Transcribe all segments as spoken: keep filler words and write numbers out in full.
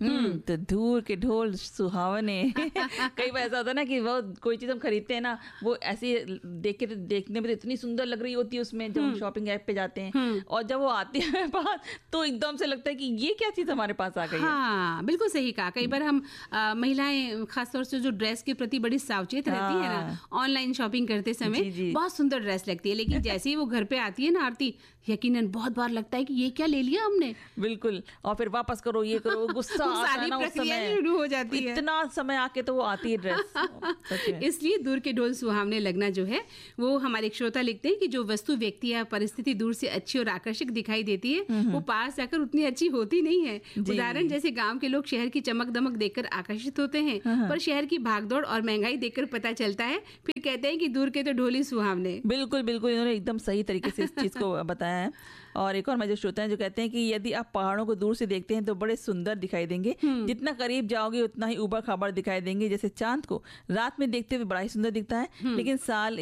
हम्म, तो दूर के ढोल सुहावने। कई बार ऐसा होता है ना कि वो कोई चीज हम खरीदते हैं ना, वो ऐसी देख के देखने में तो इतनी सुंदर लग रही होती है उसमें, जब हम शॉपिंग ऐप पे जाते हैं, और जब वो आती है पास तो एकदम से लगता है कि ये क्या चीज हमारे पास आ गई है। हाँ, बिल्कुल सही कहा। कई बार हम आ, महिलाएं खासतौर से जो ड्रेस के प्रति बड़ी सावचेत रहती है ना, ऑनलाइन शॉपिंग करते समय बहुत सुंदर ड्रेस लगती है, लेकिन जैसे ही वो घर पे आती है ना आरती, यकीनन बहुत बार लगता है कि ये क्या ले लिया हमने। बिल्कुल, और फिर वापस करो, ये करो, गुस्सा आता है ना उस समय, शुरू हो जाती है। इतना समय आके तो वो आती है ड्रेस। इसलिए दूर के ढोल सुहावने लगना जो है, वो हमारे एक श्रोता लिखते हैं कि जो वस्तु, व्यक्ति या परिस्थिति दूर से अच्छी और आकर्षक दिखाई देती है, वो पास जाकर उतनी अच्छी होती नहीं है। उदाहरण जैसे गांव के लोग शहर की चमक दमक देखकर आकर्षित होते हैं, पर शहर की भागदौड़ और महंगाई देखकर पता चलता है, फिर कहते हैं कि दूर के तो ढोल ही सुहावने। बिल्कुल बिल्कुल, इन्होंने एकदम सही तरीके से इस चीज को बताया है। और एक और मजे श्रोता हैं जो कहते हैं कि यदि आप पहाड़ों को दूर से देखते हैं तो बड़े सुंदर दिखाई देंगे, जितना करीब जाओगे उतना ही ऊबड़ खाबड़ दिखाई देंगे। जैसे चांद को रात में देखते हुए बड़ा ही सुंदर दिखता है, लेकिन साल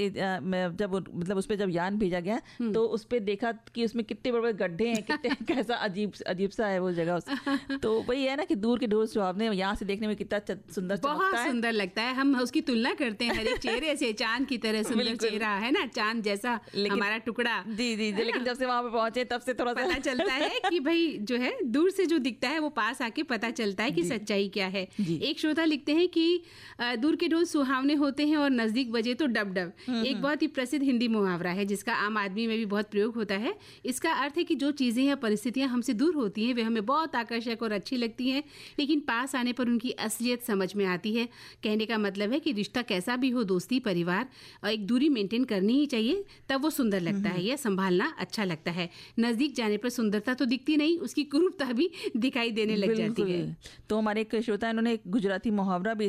जब मतलब उस पर जब यान भेजा गया तो उस पर देखा कि उसमें कितने बड़े बड़े गड्ढे हैं, कितने कैसा अजीब अजीब सा है वो जगह। तो वही है ना कि दूर के ढोल सुहावने यहाँ से देखने में कितना सुंदर, बहुत सुंदर लगता है। हम उसकी तुलना करते हैं हर एक चेहरे से, चांद की तरह सुंदर चेहरा है ना, चांद जैसा हमारा टुकड़ा। जी जी, लेकिन जब से वहां पे पहुंचे तब से थोड़ा पता चलता है कि भाई जो है दूर से जो दिखता है वो पास आके पता चलता है कि सच्चाई क्या है। एक श्रोता लिखते हैं कि दूर के ढोल सुहावने होते हैं और नजदीक बजे तो डब डब। एक बहुत ही प्रसिद्ध हिंदी मुहावरा है जिसका आम आदमी में भी बहुत प्रयोग होता है। इसका अर्थ है कि जो चीजें या परिस्थितियां हमसे दूर होती हैं वे हमें बहुत आकर्षक और अच्छी लगती हैं, लेकिन पास आने पर उनकी असलियत समझ में आती है। कहने का मतलब है कि रिश्ता कैसा भी हो, दोस्ती, परिवार, और एक दूरी मेंटेन करनी ही चाहिए, तब वो सुंदर लगता है, यह संभालना अच्छा लगता है। नजदीक जाने पर सुंदरता तो दिखती नहीं, उसकी कुरूपता भी दिखाई देने लग जाती है। तो हमारे एक श्रोता इन्होंने एक गुजराती मुहावरा भी